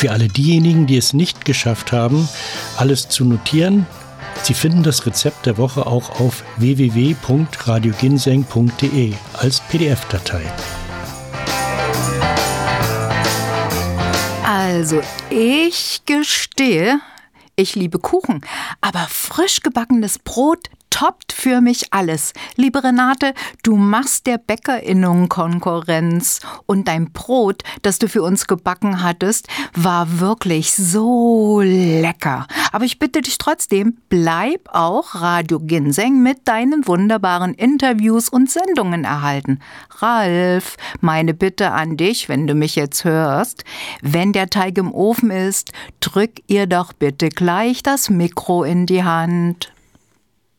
Für alle diejenigen, die es nicht geschafft haben, alles zu notieren, Sie finden das Rezept der Woche auch auf www.radioginseng.de als PDF-Datei. Also, ich gestehe, ich liebe Kuchen, aber frisch gebackenes Brot toppt für mich alles. Liebe Renate, du machst der BäckerInnen Konkurrenz und dein Brot, das du für uns gebacken hattest, war wirklich so lecker. Aber ich bitte dich trotzdem, bleib auch Radio Ginseng mit deinen wunderbaren Interviews und Sendungen erhalten. Ralf, meine Bitte an dich, wenn du mich jetzt hörst, wenn der Teig im Ofen ist, drück ihr doch bitte gleich das Mikro in die Hand.